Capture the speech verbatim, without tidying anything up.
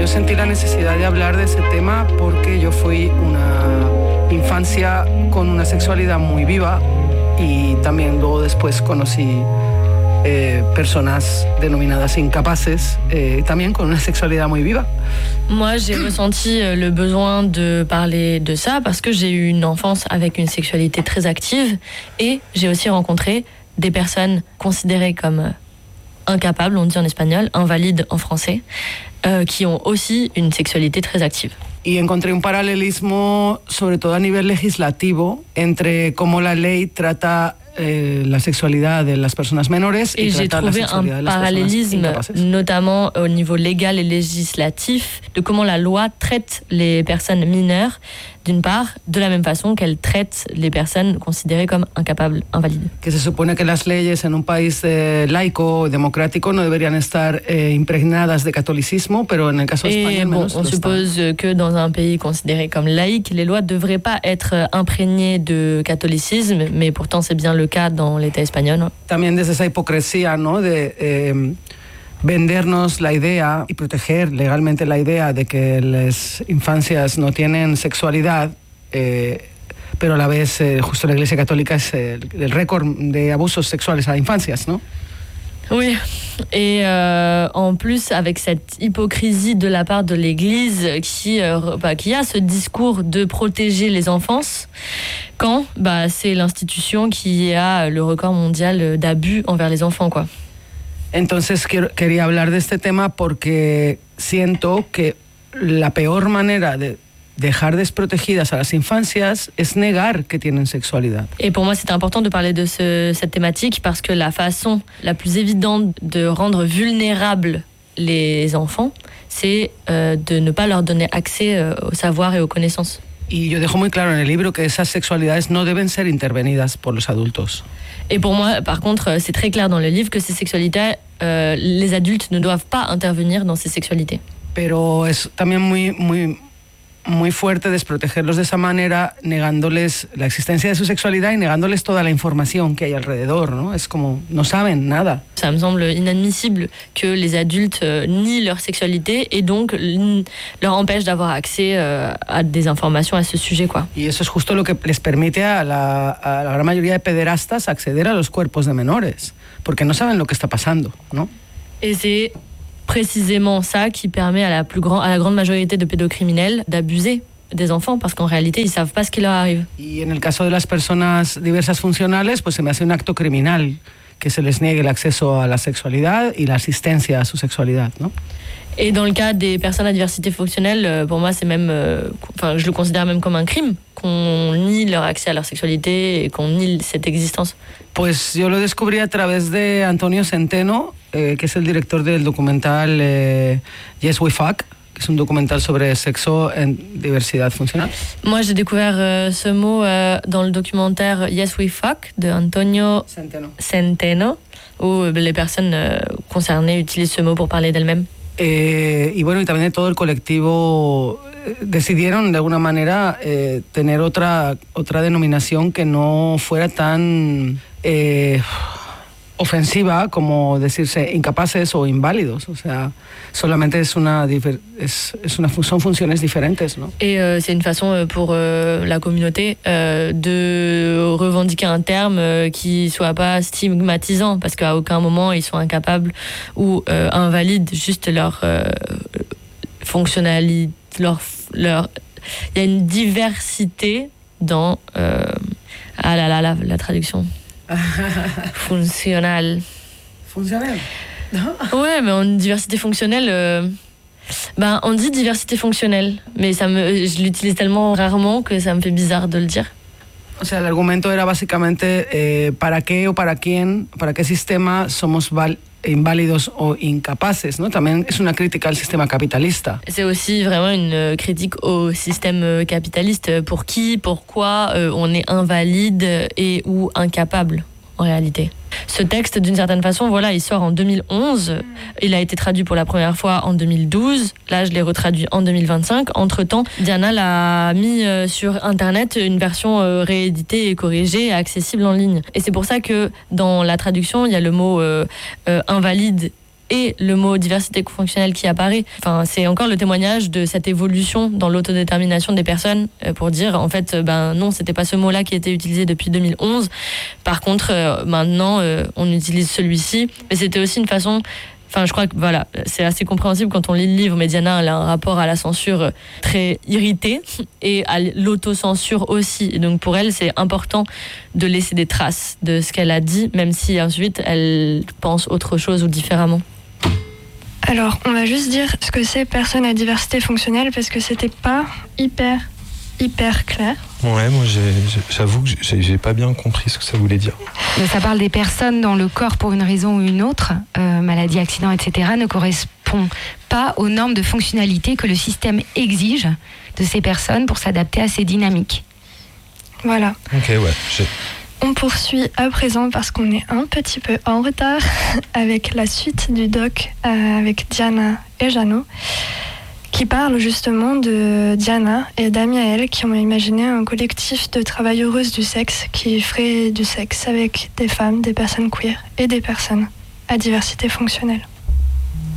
Yo sentí la necesidad de hablar de ese tema porque yo fui una infancia con una sexualidad muy viva y también luego después conocí eh, personas denominadas incapaces, eh, también con una sexualidad muy viva. Moi, j'ai ressenti le besoin de parler de ça parce que j'ai eu une enfance avec une sexualité très active et j'ai aussi rencontré des personnes considérées comme incapables, on dit en espagnol, invalides en français, euh, qui ont aussi une sexualité très active. Y encontré un paralelismo, sobre todo a nivel legislativo, entre cómo la ley trata eh, la sexualidad de las personas menores et, et j'ai trouvé un parallélisme, notamment au niveau légal et législatif, de comment la loi traite les personnes mineures, d'une part, de la même façon qu'elle traite les personnes considérées comme incapables, invalides. Que se supone que las leyes en un país eh, laico, democrático, no deberían estar eh, impregnadas de catolicismo, pero en el caso et español bon, menos on suppose están. Que dans un pays considéré comme laïque, les lois ne devraient pas être imprégnées de catholicisme, mais pourtant c'est bien le cas dans l'État espagnol. ¿No? También desde esa hipocresía, ¿no? de eh, vendernos la idea y proteger legalmente la idea de que las infancias no tienen sexualidad, eh, pero a la vez eh, justo la Iglesia Católica es el, el récord de abusos sexuales a infancias, ¿no? Oui, et euh, en plus avec cette hypocrisie de la part de l'Église qui, euh, bah, qui a ce discours de protéger les enfances, quand bah, c'est l'institution qui a le record mondial d'abus envers les enfants, quoi. Entonces quiero, quería hablar de este tema porque siento que la peor manera de dejar desprotegidas a las infancias es negar que tienen sexualidad. Et pour moi, c'était important de parler de ce, cette thématique parce que la façon la plus évidente de rendre vulnérables les enfants, c'est euh, de ne pas leur donner accès euh, au savoir et aux connaissances. Y yo dejo muy claro en el libro que esas sexualidades no deben ser intervenidas por los adultos. Et pour moi, par contre, c'est très clair dans le livre que ces sexualités, euh, les adultes ne doivent pas intervenir dans ces sexualités. Pero es también muy, muy, muy fuerte desprotegerlos de esa manera, negándoles la existencia de su sexualidad y negándoles toda la información que hay alrededor, ¿no? Es como, no saben nada. Ça me semble inadmissible que les adultes euh, nient leur sexualité et donc n- leur empêchent d'avoir accès euh, à des informations à ce sujet, quoi. Y eso es justo lo que les permite a la, a la gran mayoría de pederastas acceder a los cuerpos de menores, porque no saben lo que está pasando, ¿no? Et c'est précisément ça qui permet à la, plus grand, à la grande majorité de pédocriminels d'abuser des enfants, parce qu'en réalité, ils ne savent pas ce qui leur arrive. Y en el caso de las personas diversas funcionales, pues se me hace un acto criminal que se les niegue el acceso a la sexualidad y la asistencia a su sexualidad, ¿no? Et dans le cas des personnes à diversité fonctionnelle, pour moi, c'est même, euh, enfin, je le considère même comme un crime, qu'on nie leur accès à leur sexualité et qu'on nie cette existence. Pues yo lo descubrí a través de Antonio Centeno, eh, que es el director del documental eh, Yes We Fuck, que es un documental sobre sexo en diversidad funcional. Moi, j'ai découvert euh, ce mot euh, dans le documentaire Yes We Fuck de Antonio Centeno. Centeno, où les personnes euh, concernées utilisent ce mot pour parler d'elles-mêmes. Eh, y bueno, y también de todo el colectivo eh, decidieron de alguna manera eh, tener otra, otra denominación que no fuera tan eh, ofensiva como decirse incapaces o inválidos. O sea, solamente es una, es, es una, son funciones diferentes, ¿no? Et euh, c'est une façon pour euh, la communauté euh, de revendiquer un terme euh, qui soit pas stigmatisant, parce qu'à aucun moment ils sont incapables ou euh, invalides, juste leur euh, fonctionnalité, leur, leur... Il y a une diversité dans... Euh... Ah là là, la, la traduction. Fonctionnel. Fonctionnel. Ouais, mais en diversité fonctionnelle, euh, ben on dit diversité fonctionnelle, mais ça me, je l'utilise tellement rarement que ça me fait bizarre de le dire. O sea, el argumento era básicamente eh, para qué o para quién, para qué sistema somos val- inválidos o incapaces, ¿no? También es una crítica al sistema capitalista. C'est aussi vraiment une critique au système capitaliste. Pour qui, pourquoi euh, on est invalide et ou incapable en réalité. Ce texte, d'une certaine façon, voilà, il sort en deux mille onze. Il a été traduit pour la première fois en deux mille douze. Là, je l'ai retraduit en deux mille vingt-cinq. Entre-temps, Diana l'a mis sur Internet, une version rééditée et corrigée, accessible en ligne. Et c'est pour ça que dans la traduction, il y a le mot euh, euh, invalide et le mot diversité fonctionnelle qui apparaît. Enfin, c'est encore le témoignage de cette évolution dans l'autodétermination des personnes pour dire, en fait, ben non, c'était pas ce mot-là qui était utilisé depuis deux mille onze. Par contre, euh, maintenant, euh, on utilise celui-ci. Mais c'était aussi une façon... Enfin, je crois que voilà, c'est assez compréhensible quand on lit le livre, mais Diana, elle a un rapport à la censure très irrité et à l'autocensure aussi. Et donc pour elle, c'est important de laisser des traces de ce qu'elle a dit, même si ensuite elle pense autre chose ou différemment. Alors, on va juste dire ce que c'est personne à diversité fonctionnelle parce que c'était pas hyper, hyper clair. Ouais, moi j'ai, j'avoue que j'ai, j'ai pas bien compris ce que ça voulait dire. Ça parle des personnes dont le corps, pour une raison ou une autre, euh, maladie, accident, et cetera, ne correspond pas aux normes de fonctionnalité que le système exige de ces personnes pour s'adapter à ces dynamiques. Voilà. Ok, ouais. J'ai... On poursuit à présent parce qu'on est un petit peu en retard avec la suite du doc euh, avec Diana et Jeannot, qui parle justement de Diana et d'Amiaël qui ont imaginé un collectif de travailleuses du sexe qui ferait du sexe avec des femmes, des personnes queer et des personnes à diversité fonctionnelle.